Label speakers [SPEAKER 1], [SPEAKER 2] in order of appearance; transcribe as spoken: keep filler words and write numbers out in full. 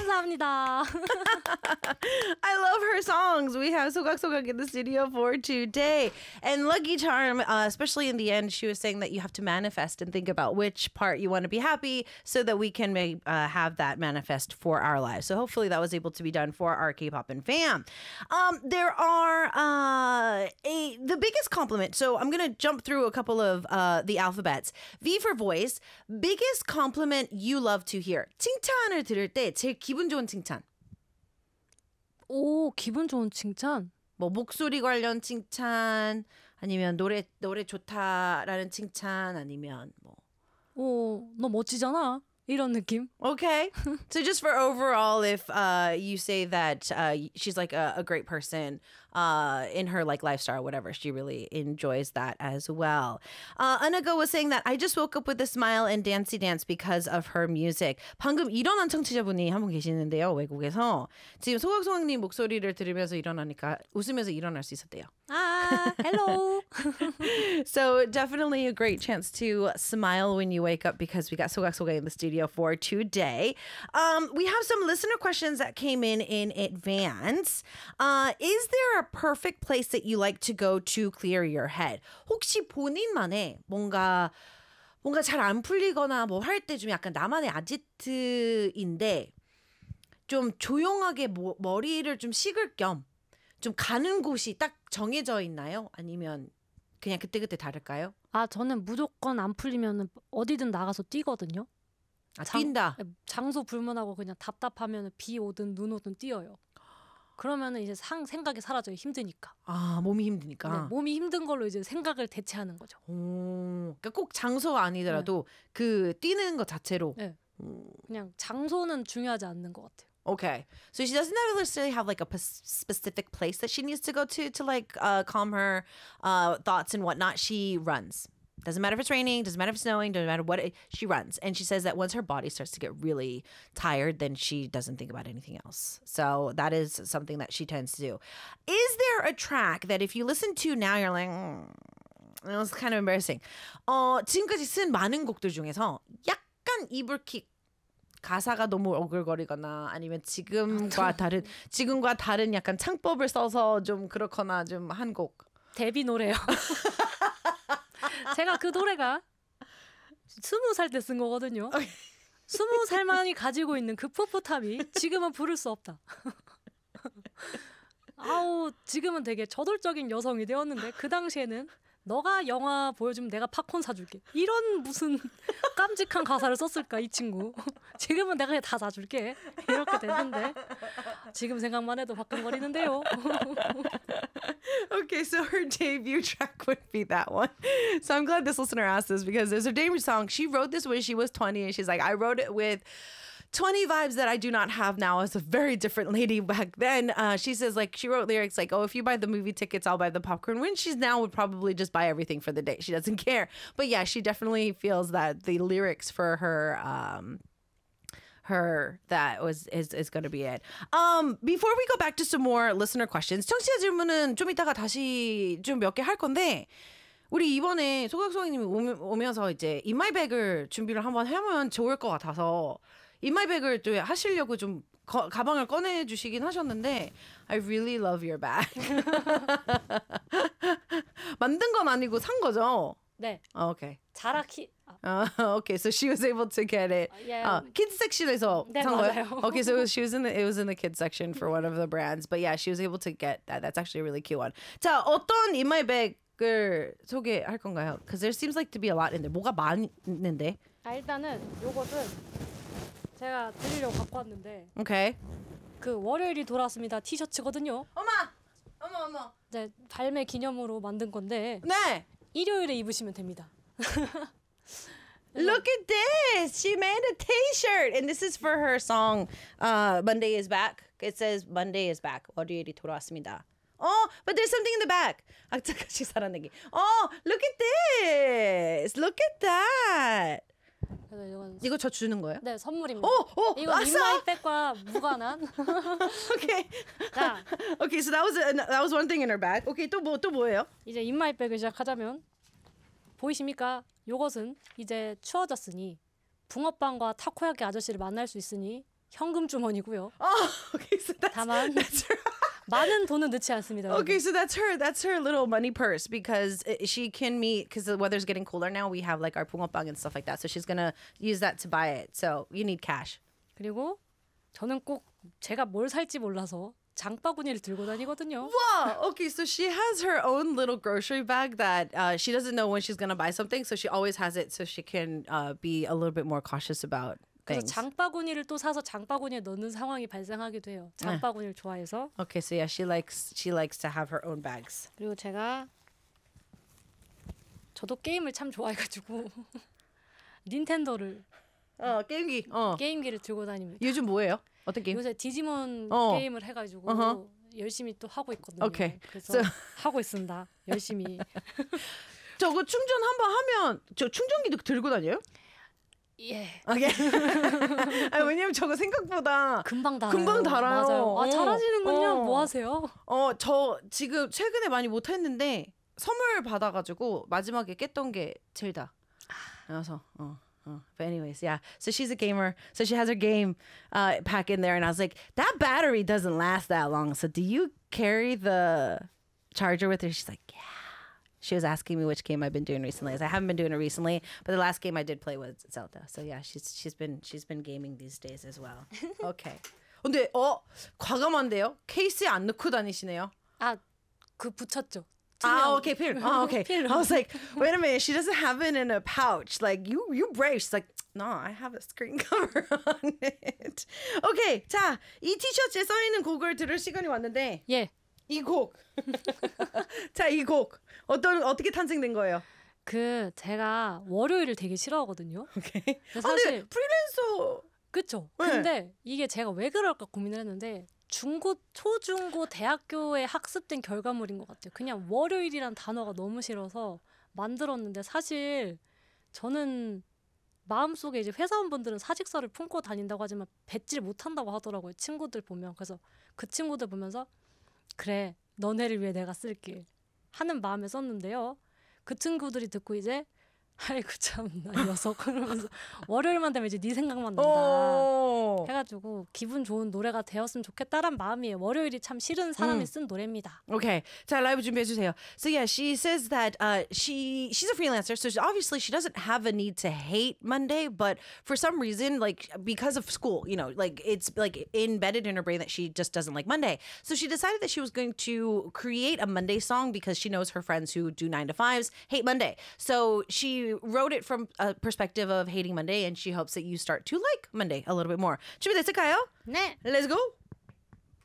[SPEAKER 1] 감사합니다.
[SPEAKER 2] I love her songs. We have Sogak Sogak in the studio for today. And Lucky Charm, uh, especially in the end, she was saying that you have to manifest and think about which part you want to be happy so that we can make, uh, have that manifest for our lives. So hopefully that was able to be done for our K-pop and fam. Um, there are uh, a the biggest compliment. So I'm going to jump through a couple of uh, the alphabets. V for voice. Biggest compliment you love to hear. 칭찬을 들을 때 제일 기분 좋은 칭찬.
[SPEAKER 1] 오, 기분 좋은 칭찬.
[SPEAKER 2] 뭐 목소리 관련 칭찬 아니면 노래 노래 좋다라는 칭찬 아니면 뭐.
[SPEAKER 1] 오, 너 멋지잖아. 이런 느낌.
[SPEAKER 2] Okay. So just for overall, if uh, you say that uh, she's like a, a great person uh, in her like lifestyle or whatever, she really enjoys that as well. Uh, Anago was saying that I just woke up with a smile and dancey dance because of her music. 방금 일어난 청취자분이 한 분 계시는데요. 외국에서. 지금 소각소각님 목소리를 들으면서 일어나니까 웃으면서 일어날 수 있었대요.
[SPEAKER 1] Ah, hello.
[SPEAKER 2] So definitely a great chance to smile when you wake up because we got Sogak Sogak in the studio for today. Um, we have some listener questions that came in in advance. Uh, is there a perfect place that you like to go to clear your head? 혹시 본인만의 뭔가 뭔가 잘 안 풀리거나 뭐 할 때 좀 약간 나만의 아지트인데 좀 조용하게 뭐, 머리를 좀 식을 겸 좀 가는 곳이 딱 정해져 있나요? 아니면 그냥 그때그때 다를까요?
[SPEAKER 1] 아, 저는 무조건 안 풀리면 어디든 나가서 뛰거든요.
[SPEAKER 2] 아, 뛴다.
[SPEAKER 1] 장, 장소 불문하고 그냥 답답하면 비 오든 눈 오든 뛰어요. 그러면 이제 상, 생각이 사라져요. 힘드니까.
[SPEAKER 2] 아, 몸이 힘드니까.
[SPEAKER 1] 네, 몸이 힘든 걸로 이제 생각을 대체하는 거죠.
[SPEAKER 2] 오, 그러니까 꼭 장소가 아니더라도 네. 그 뛰는 것 자체로.
[SPEAKER 1] 네. 그냥 장소는 중요하지 않는 것 같아요.
[SPEAKER 2] Okay. So she doesn't necessarily have like a p- specific place that she needs to go to to like uh, calm her uh, thoughts and whatnot. She runs. Doesn't matter if it's raining, doesn't matter if it's snowing, doesn't matter what, it, she runs. And she says that once her body starts to get really tired, then she doesn't think about anything else. So that is something that she tends to do. Is there a track that if you listen to now, you're like, mm, it was kind of embarrassing. 어, 지금까지 쓴 많은 곡들 중에서 약간 이불킥 가사가 너무 오글거리거나 아니면 지금과 다른 지금과 다른 약간 창법을 써서 좀 그렇거나 좀 한 곡.
[SPEAKER 1] 데뷔 노래요. 제가 그 노래가 스무 살 때 쓴 거거든요. 스무 살만이 가지고 있는 그 풋풋함이 지금은 부를 수 없다. 아우, 지금은 되게 저돌적인 여성이 되었는데 그 당시에는 너가 영화 보여주면 내가 팝콘 사줄게. 이런 무슨 깜찍한 가사를 썼을까 이 친구. 지금은 내가 다 사줄게. 이렇게 됐는데 지금 생각만 해도 화끈거리는데요.
[SPEAKER 2] Okay, so her debut track would be that one. So I'm glad this listener asked this because there's her debut song. She wrote this when she was twenty and she's like, I wrote it with twenty vibes that I do not have now as a very different lady back then. Uh, she says, like, she wrote lyrics like, oh, if you buy the movie tickets, I'll buy the popcorn. When she's now would probably just buy everything for the day. She doesn't care. But yeah, she definitely feels that the lyrics for her, um, her, that was, is, is going to be it. Um, before we go back to some more listener questions, 청취자 질문은 좀 이따가 다시 좀 몇 개 할 건데, 우리 이번에 소각소각님이 오면서 이제 인마이백을 준비를 한번 하면 좋을 것 같아서 인마이백을 또 하시려고 좀 거, 가방을 꺼내 주시긴 하셨는데 I really love your bag. 만든 건 아니고 산 거죠?
[SPEAKER 1] 네.
[SPEAKER 2] Oh, okay.
[SPEAKER 1] 자라키.
[SPEAKER 2] Uh, okay, so she was able to get it.
[SPEAKER 1] Yeah.
[SPEAKER 2] Uh, kids section에서
[SPEAKER 1] 네,
[SPEAKER 2] 산 거예요?
[SPEAKER 1] 맞아요.
[SPEAKER 2] Okay, so it was, she was in the it was in the kids section for one of the brands, but yeah, she was able to get that. That's actually a really cute one. 자, 어떤 인마이백을 소개할 건가요? Because there seems like to be a lot in there. 뭐가 많이 있는데?
[SPEAKER 1] 아, 일단은 요것은 제가 드리려고 갖고 왔는데
[SPEAKER 2] Okay.
[SPEAKER 1] 그 월요일이 돌아왔습니다 티셔츠거든요.
[SPEAKER 2] 엄마! 어머 어머.
[SPEAKER 1] 네, 발매 기념으로 만든 건데
[SPEAKER 2] 네.
[SPEAKER 1] 일요일에 입으시면 됩니다.
[SPEAKER 2] Look at this. She made a t-shirt and this is for her song uh, Monday is back. It says Monday is back. 월요일이 돌아왔습니다. Oh, but there's something in the back. 악착같이 살아내기. Oh, look at this. Look at that.
[SPEAKER 1] 그래서 이건
[SPEAKER 2] 이거 저 주는 거예요?
[SPEAKER 1] 네, 선물입니다.
[SPEAKER 2] 오, 오,
[SPEAKER 1] 이건
[SPEAKER 2] 아싸!
[SPEAKER 1] 인마이백과 무관한.
[SPEAKER 2] Okay.
[SPEAKER 1] 자,
[SPEAKER 2] Okay, so that was a, that was one thing in her bag. Okay, 또 뭐 또 뭐예요?
[SPEAKER 1] 이제 인마이백을 시작하자면 보이십니까? 요것은 이제 추워졌으니 붕어빵과 타코야키 아저씨를 만날 수 있으니 현금 주머니고요.
[SPEAKER 2] Oh, okay, so that's,
[SPEAKER 1] 다만
[SPEAKER 2] that's her.
[SPEAKER 1] 많은 돈은 넣지 않습니다. 여러분.
[SPEAKER 2] Okay, so that's her. That's her little money purse because i- she can meet because the weather's getting cooler now. We have like our 붕어빵 and stuff like that, so she's gonna use that to buy it. So you need cash.
[SPEAKER 1] 그리고 저는 꼭 제가 뭘 살지 몰라서 장바구니를 들고 다니거든요.
[SPEAKER 2] Wow. Okay, so she has her own little grocery bag that uh, she doesn't know when she's gonna buy something, so she always has it so she can uh, be a little bit more cautious about
[SPEAKER 1] 그래서
[SPEAKER 2] things.
[SPEAKER 1] 장바구니를 또 사서 장바구니에 넣는 상황이 발생하기도 해요. 장바구니를 좋아해서.
[SPEAKER 2] Okay, so yeah, she likes she likes to have her own bags.
[SPEAKER 1] 그리고 제가 저도 게임을 참 좋아해가지고 닌텐도를
[SPEAKER 2] 어 게임기. 어.
[SPEAKER 1] 게임기를 들고 다닙니다.
[SPEAKER 2] 요즘 뭐예요? 어떤 게임?
[SPEAKER 1] 요새 디지몬
[SPEAKER 2] 어.
[SPEAKER 1] 게임을 해가지고
[SPEAKER 2] 어허.
[SPEAKER 1] 열심히 또 하고 있거든요.
[SPEAKER 2] 오케이.
[SPEAKER 1] 그래서
[SPEAKER 2] So-
[SPEAKER 1] 하고 있습니다. 열심히.
[SPEAKER 2] 저거 충전 한번 하면 저 충전기도 들고 다녀요?
[SPEAKER 1] 예.
[SPEAKER 2] 오케이. 아니, 왜냐면 저거 생각보다
[SPEAKER 1] 금방 달아요.
[SPEAKER 2] 금방 달아요.
[SPEAKER 1] 맞아요. 아,
[SPEAKER 2] 어.
[SPEAKER 1] 잘하시는군요.
[SPEAKER 2] 어.
[SPEAKER 1] 뭐 하세요?
[SPEAKER 2] 어, 저 지금 최근에 많이 못 했는데 선물 받아가지고 마지막에 깼던 게 젤다. 그래서 어. Oh, but anyways, yeah. So she's a gamer. So she has her game uh, pack in there, and I was like, that battery doesn't last that long. So do you carry the charger with her? She's like, yeah. She was asking me which game I've been doing recently. I said, I haven't been doing it recently, but the last game I did play was Zelda. So yeah, she's she's been she's been gaming these days as well. Okay. 근데 어 과감한데요? 케이스에 안 넣고 다니시네요.
[SPEAKER 1] 아, 그 붙였죠.
[SPEAKER 2] Ah, okay, 필. Oh, okay.
[SPEAKER 1] 필.
[SPEAKER 2] I was like, wait a minute, she doesn't have it in a pouch. Like, you, you brave. She's like, no, I have a screen cover on it. Okay, 자, 이 티셔츠에 써 있는 곡을 들을 시간이 왔는데,
[SPEAKER 1] 예.
[SPEAKER 2] 이 곡. 자, 이 곡. 어떤 어떻게 탄생된 거예요?
[SPEAKER 1] 그 제가 월요일을 되게 싫어하거든요.
[SPEAKER 2] 오케이.
[SPEAKER 1] 근데
[SPEAKER 2] 아,
[SPEAKER 1] 사실
[SPEAKER 2] 근데 프리랜서.
[SPEAKER 1] 그쵸?
[SPEAKER 2] 네.
[SPEAKER 1] 근데 이게 제가 왜 그럴까 고민을 했는데 중고, 초중고, 대학교에 학습된 결과물인 것 같아요. 그냥 월요일이란 단어가 너무 싫어서 만들었는데 사실 저는 마음속에 이제 회사원분들은 사직서를 품고 다닌다고 하지만 뱉질 못한다고 하더라고요. 친구들 보면. 그래서 그 친구들 보면서 그래 너네를 위해 내가 쓸게 하는 마음에 썼는데요. 그 친구들이 듣고 이제 아이고 참나 녀석 그러면서 월요일만 되면 이제 네 생각만 난다
[SPEAKER 2] 오.
[SPEAKER 1] 해가지고 기분 좋은 노래가 되었으면 좋겠다란 마음이에요. 월요일이 참 싫은 사람이
[SPEAKER 2] 음.
[SPEAKER 1] 쓴 노래입니다.
[SPEAKER 2] Okay. 자, 라이브 준비해 주세요. So yeah, she says that uh, she she's a freelancer, so she, obviously she doesn't have a need to hate Monday, but for some reason, like because of school, you know, like it's like embedded in her brain that she just doesn't like Monday. So she decided that she was going to create a Monday song because she knows her friends who do nine to fives hate Monday. So she wrote it from a perspective of hating Monday, and she hopes that you start to like Monday a little bit more. 준비됐을까요?
[SPEAKER 1] 네.
[SPEAKER 2] Let's go.